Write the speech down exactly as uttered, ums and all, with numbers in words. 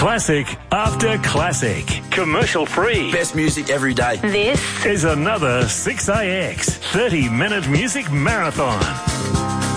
Classic after classic. Commercial free. Best music every day. This Is another six A X thirty minute music marathon.